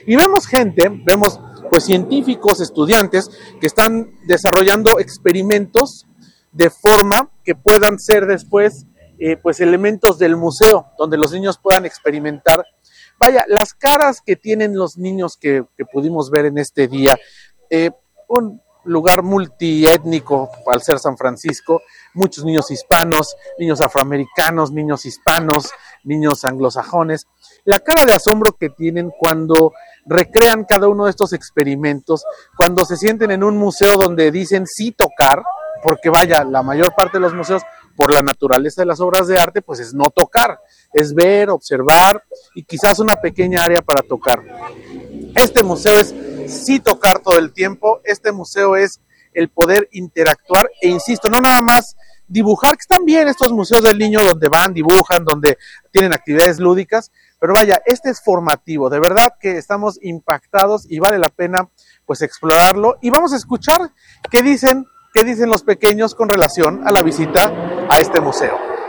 Y vemos gente, vemos pues científicos, estudiantes que están desarrollando experimentos de forma que puedan ser después pues elementos del museo, donde los niños puedan experimentar. Vaya, las caras que tienen los niños que pudimos ver en este día, un lugar multiétnico al ser San Francisco, muchos niños hispanos, niños afroamericanos, niños hispanos, niños anglosajones, la cara de asombro que tienen cuando recrean cada uno de estos experimentos, cuando se sienten en un museo donde dicen sí tocar, porque vaya, la mayor parte de los museos, por la naturaleza de las obras de arte, pues es no tocar, es ver, observar y quizás una pequeña área para tocar. Este museo es sí tocar todo el tiempo, este museo es el poder interactuar e insisto, no nada más dibujar, que están bien estos museos del niño donde van, dibujan, donde tienen actividades lúdicas, pero vaya, este es formativo, de verdad que estamos impactados y vale la pena pues explorarlo y vamos a escuchar qué dicen los pequeños con relación a la visita a este museo.